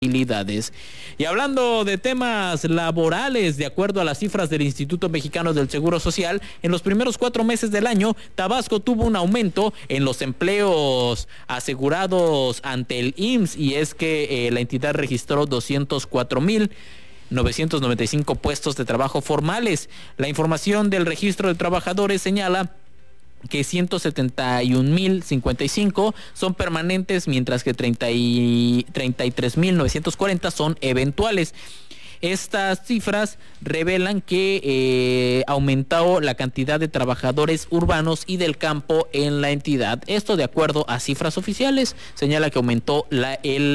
habilidades. Y hablando de temas laborales, de acuerdo a las cifras del Instituto Mexicano del Seguro Social, en los primeros 4 meses del año, Tabasco tuvo un aumento en los empleos asegurados ante el IMSS, y es que la entidad registró 204,995 puestos de trabajo formales. La información del registro de trabajadores señala que 171,055 son permanentes, mientras que 33,940 son eventuales. Estas cifras revelan que aumentó la cantidad de trabajadores urbanos y del campo en la entidad. Esto de acuerdo a cifras oficiales, señala que aumentó la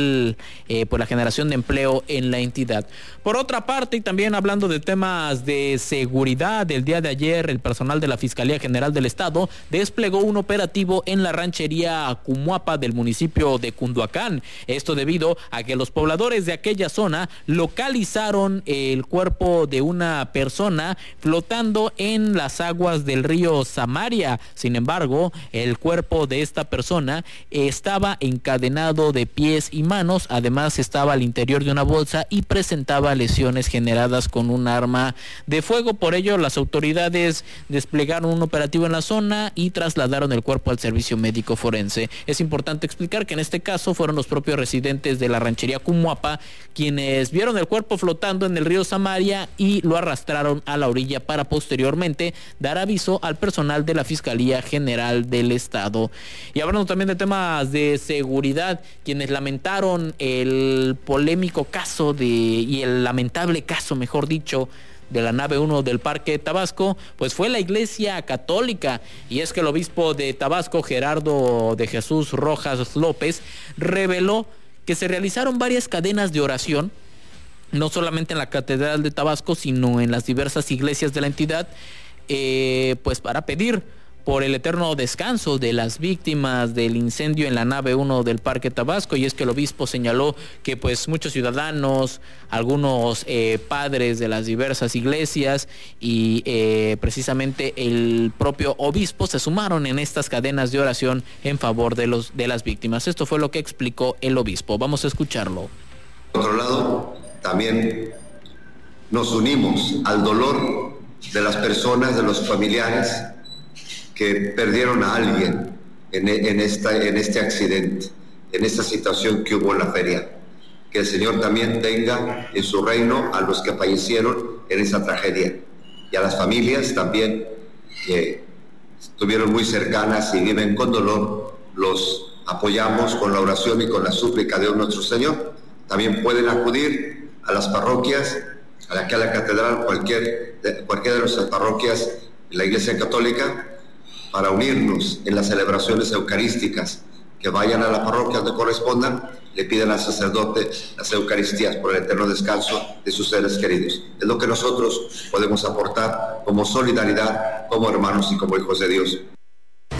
generación de empleo en la entidad. Por otra parte, y también hablando de temas de seguridad, el día de ayer el personal de la Fiscalía General del Estado desplegó un operativo en la ranchería Cumuapa del municipio de Cunduacán. Esto debido a que los pobladores de aquella zona localizaron el cuerpo de una persona flotando en las aguas del río Samaria. Sin embargo, el cuerpo de esta persona estaba encadenado de pies y manos, además estaba al interior de una bolsa y presentaba lesiones generadas con un arma de fuego. Por ello, las autoridades desplegaron un operativo en la zona y trasladaron el cuerpo al servicio médico forense. Es importante explicar que en este caso fueron los propios residentes de la ranchería Cumuapa quienes vieron el cuerpo flotando en el río Samaria y lo arrastraron a la orilla para posteriormente dar aviso al personal de la Fiscalía General del Estado. Y hablando también de temas de seguridad, quienes lamentaron el polémico caso y el lamentable caso, mejor dicho, de la nave 1 del Parque Tabasco, pues fue la Iglesia Católica. Y es que el obispo de Tabasco, Gerardo de Jesús Rojas López, reveló que se realizaron varias cadenas de oración, no solamente en la Catedral de Tabasco, sino en las diversas iglesias de la entidad, pues para pedir por el eterno descanso de las víctimas del incendio en la nave 1 del Parque Tabasco. Y es que el obispo señaló que pues muchos ciudadanos, algunos padres de las diversas iglesias y precisamente el propio obispo se sumaron en estas cadenas de oración en favor de las víctimas. Esto fue lo que explicó el obispo. Vamos a escucharlo. Por otro lado, también nos unimos al dolor de las personas, de los familiares que perdieron a alguien en este accidente, en esta situación que hubo en la feria. Que el Señor también tenga en su reino a los que fallecieron en esa tragedia, y a las familias también que estuvieron muy cercanas y viven con dolor. Los apoyamos con la oración y con la súplica de Dios nuestro Señor. También pueden acudir a las parroquias, aquí a la catedral, cualquiera de nuestras parroquias de la Iglesia Católica, para unirnos en las celebraciones eucarísticas. Que vayan a la parroquia donde correspondan, le piden al sacerdote las Eucaristías por el eterno descanso de sus seres queridos. Es lo que nosotros podemos aportar como solidaridad, como hermanos y como hijos de Dios.